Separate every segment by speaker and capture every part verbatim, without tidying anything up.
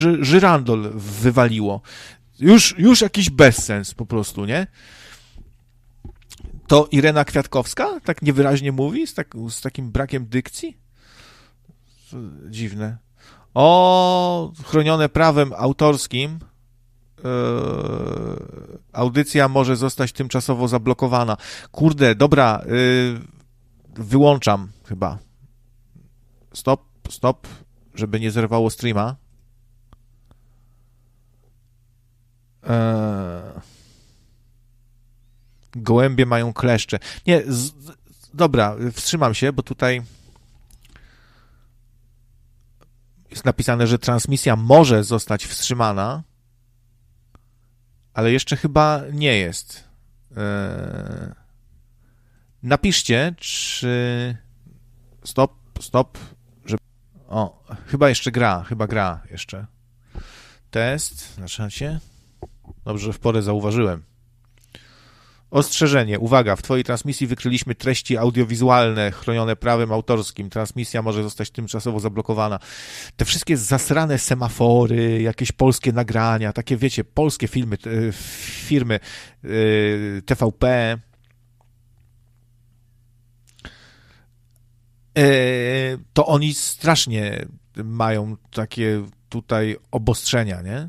Speaker 1: że żyrandol wywaliło. Już, już jakiś bezsens po prostu, nie? To Irena Kwiatkowska tak niewyraźnie mówi, z, tak, z takim brakiem dykcji? Dziwne. O, chronione prawem autorskim yy, audycja może zostać tymczasowo zablokowana. Kurde, dobra, yy, wyłączam chyba. Stop, stop, żeby nie zerwało streama. Yy. Gołębie mają kleszcze. Nie, z, dobra, wstrzymam się, bo tutaj jest napisane, że transmisja może zostać wstrzymana, ale jeszcze chyba nie jest. Eee... Napiszcie, czy... Stop, stop. Że... O, chyba jeszcze gra, chyba gra jeszcze. Test, na czacie. Dobrze, że w porę zauważyłem. Ostrzeżenie, uwaga, w twojej transmisji wykryliśmy treści audiowizualne chronione prawem autorskim. Transmisja może zostać tymczasowo zablokowana. Te wszystkie zasrane semafory, jakieś polskie nagrania, takie wiecie, polskie filmy, firmy T V P. To oni strasznie mają takie tutaj obostrzenia, nie?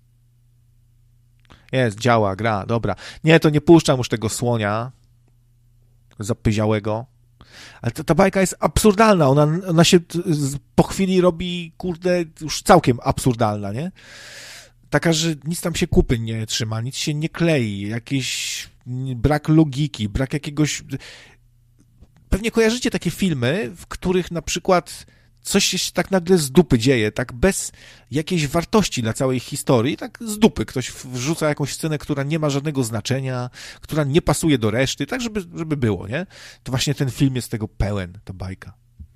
Speaker 1: Jest, działa, gra, dobra. Nie, to nie puszczam już tego słonia zapyziałego. Ale ta, ta bajka jest absurdalna. Ona, ona się po chwili robi, kurde, już całkiem absurdalna, nie? Taka, że nic tam się kupy nie trzyma, nic się nie klei, jakiś brak logiki, brak jakiegoś... Pewnie kojarzycie takie filmy, w których na przykład coś się tak nagle z dupy dzieje, tak bez jakiejś wartości dla całej historii, tak z dupy ktoś wrzuca jakąś scenę, która nie ma żadnego znaczenia, która nie pasuje do reszty, tak żeby, żeby było, nie? To właśnie ten film jest tego pełen, ta bajka.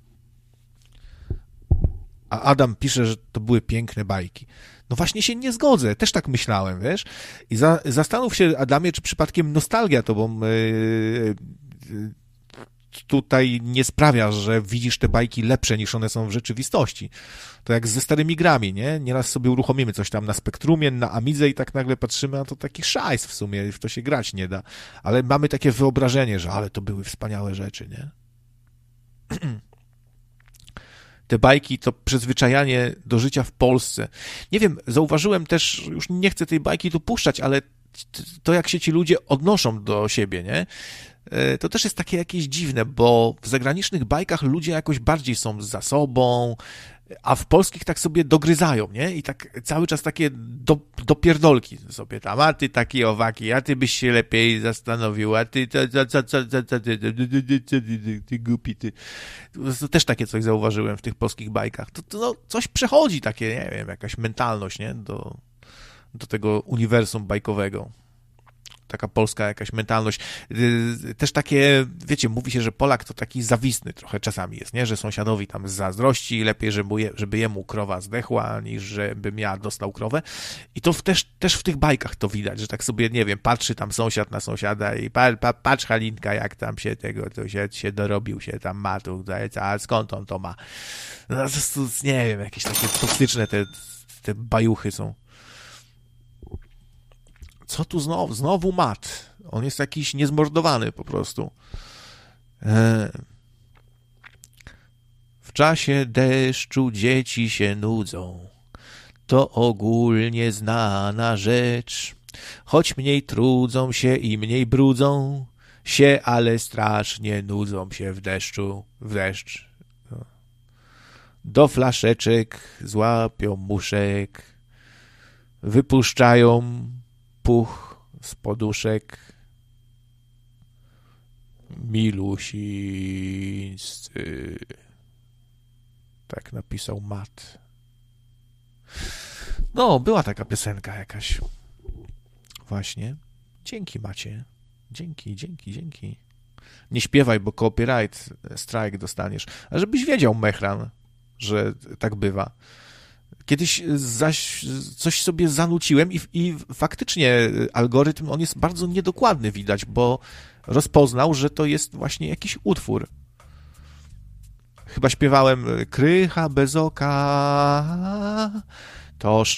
Speaker 1: A Adam pisze, że to były piękne bajki. No właśnie się nie zgodzę, też tak myślałem, wiesz? I za, zastanów się, Adamie, czy przypadkiem nostalgia tobą yy, yy, tutaj nie sprawia, że widzisz te bajki lepsze niż one są w rzeczywistości. To jak ze starymi grami, nie? Nieraz sobie uruchomimy coś tam na Spektrumie, na Amidze i tak nagle patrzymy, a to taki szajs w sumie, w to się grać nie da. Ale mamy takie wyobrażenie, że ale to były wspaniałe rzeczy, nie? Te bajki to przyzwyczajanie do życia w Polsce. Nie wiem, zauważyłem też, już nie chcę tej bajki tu puszczać, ale to jak się ci ludzie odnoszą do siebie, nie? To też jest takie jakieś dziwne, bo w zagranicznych bajkach ludzie jakoś bardziej są za sobą, a w polskich tak sobie dogryzają, nie? I tak cały czas takie do, dopierdolki sobie tam, a ty taki owaki, a ty byś się lepiej zastanowił, a ty co, co, co, co, co, co, ty, ty, ty głupi, ty. To też takie coś zauważyłem w tych polskich bajkach. To, to no, coś przechodzi takie, nie wiem, jakaś mentalność, nie? Do, do tego uniwersum bajkowego. Taka polska jakaś mentalność. Też takie, wiecie, mówi się, że Polak to taki zawisny trochę czasami jest, nie? Że sąsiadowi tam z zazdrości, lepiej, żeby, je, żeby jemu krowa zdechła, niż żebym ja dostał krowę. I to w, też, też w tych bajkach to widać, że tak sobie, nie wiem, patrzy tam sąsiad na sąsiada i pa, pa, patrz Halinka, jak tam się tego, to się, się dorobił, się tam ma tu, a skąd on to ma? No, to, to, nie wiem, jakieś takie toksyczne te, te bajuchy są. Co tu znowu? Znowu mat. On jest jakiś niezmordowany po prostu. W czasie deszczu dzieci się nudzą. To ogólnie znana rzecz. Choć mniej trudzą się i mniej brudzą się, ale strasznie nudzą się w deszczu. W deszcz. Do flaszeczek złapią muszek. Wypuszczają puch z poduszek. Milusińscy. Tak napisał Mat. No, była taka piosenka jakaś. Właśnie. Dzięki, Macie. Dzięki, dzięki, dzięki. Nie śpiewaj, bo copyright strike dostaniesz. A żebyś wiedział, Mechran, że tak bywa. Kiedyś zaś coś sobie zanuciłem i, i faktycznie algorytm, on jest bardzo niedokładny, widać, bo rozpoznał, że to jest właśnie jakiś utwór. Chyba śpiewałem Krycha bez oka, to